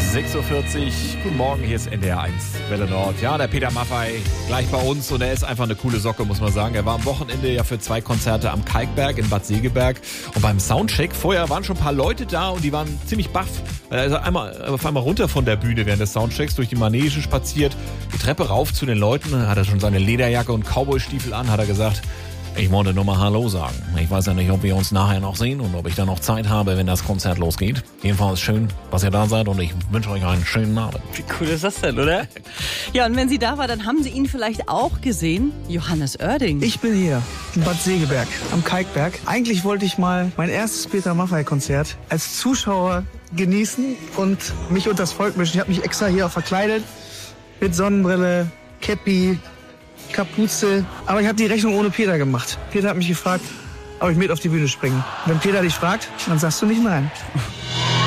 6.40 Uhr, guten Morgen, hier ist NDR 1 Welle Nord. Ja, der Peter Maffay gleich bei uns und er ist einfach eine coole Socke, muss man sagen. Er war am Wochenende ja für 2 Konzerte am Kalkberg in Bad Segeberg und beim Soundcheck vorher waren schon ein paar Leute da und die waren ziemlich baff. Er ist auf einmal runter von der Bühne während des Soundchecks durch die Manege spaziert, die Treppe rauf zu den Leuten, hat er schon seine Lederjacke und Cowboystiefel an, hat er gesagt, ich wollte nur mal Hallo sagen. Ich weiß ja nicht, ob wir uns nachher noch sehen und ob ich dann noch Zeit habe, wenn das Konzert losgeht. Jedenfalls schön, dass ihr da seid und ich wünsche euch einen schönen Abend. Wie cool ist das denn, oder? Ja, und wenn Sie da war, dann haben Sie ihn vielleicht auch gesehen. Johannes Oerding. Ich bin hier in Bad Segeberg am Kalkberg. Eigentlich wollte ich mal mein erstes Peter Maffay-Konzert als Zuschauer genießen und mich unter das Volk mischen. Ich habe mich extra hier auch verkleidet mit Sonnenbrille, Käppi, Kapuze. Aber ich habe die Rechnung ohne Peter gemacht. Peter hat mich gefragt, ob ich mit auf die Bühne springe. Wenn Peter dich fragt, dann sagst du nicht nein.